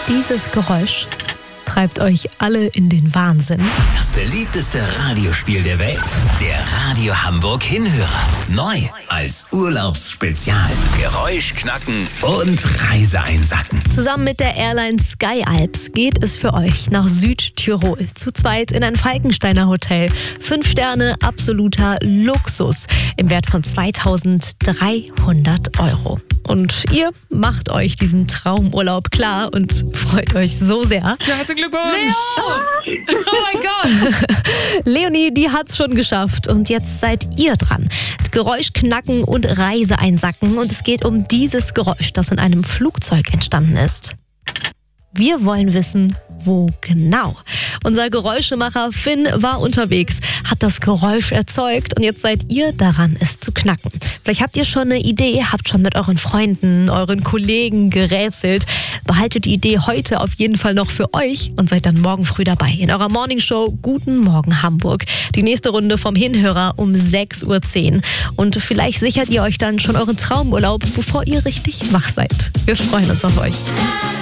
Dieses Geräusch treibt euch alle in den Wahnsinn. Das beliebteste Radiospiel der Welt. Der Radio Hamburg Hinhörer. Neu als Urlaubsspezial. Geräusch knacken und Reise einsacken. Zusammen mit der Airline Sky Alps geht es für euch nach Südtirol. Zu zweit in ein Falkensteiner Hotel. 5 Sterne, absoluter Luxus. Im Wert von 2.300 €. Und ihr macht euch diesen Traumurlaub klar und freut euch so sehr. Herzlichen Glückwunsch! Leo! Oh mein Gott! Leonie, die hat's schon geschafft und jetzt seid ihr dran. Geräusch knacken und Reise einsacken und es geht um dieses Geräusch, das in einem Flugzeug entstanden ist. Wir wollen wissen, wo genau. Unser Geräuschemacher Finn war unterwegs, hat das Geräusch erzeugt und jetzt seid ihr daran, es zu knacken. Vielleicht habt ihr schon eine Idee, habt schon mit euren Freunden, euren Kollegen gerätselt. Behaltet die Idee heute auf jeden Fall noch für euch und seid dann morgen früh dabei in eurer Morningshow Guten Morgen Hamburg. Die nächste Runde vom Hinhörer um 6.10 Uhr. Und vielleicht sichert ihr euch dann schon euren Traumurlaub, bevor ihr richtig wach seid. Wir freuen uns auf euch.